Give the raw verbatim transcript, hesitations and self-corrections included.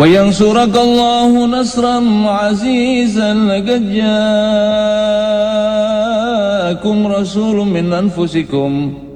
وينصرك الله نصرا عزيزا لقد جاءكم رسول من أنفسكم